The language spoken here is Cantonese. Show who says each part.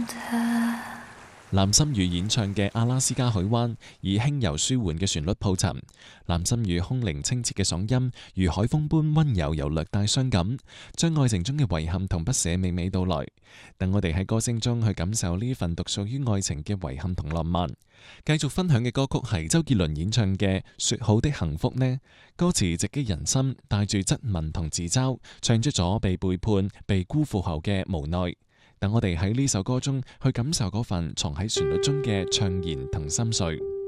Speaker 1: 藍心如演唱嘅《阿拉斯加海灣》以輕柔舒緩嘅旋律鋪陳，藍心如空靈清澈嘅嗓音如海風般溫柔又略帶傷感，將愛情中嘅遺憾同不捨娓娓道來。等我哋喺歌聲中去感受呢份獨屬於愛情嘅遺憾同浪漫。繼續分享嘅歌曲係周杰倫演唱嘅《說好的幸福呢》，歌詞直擊人心，帶住質問同自嘲，唱出咗被背叛、被辜負後嘅無奈。等我哋喺呢首歌中去感受嗰份藏喺旋律中嘅悵然同心碎。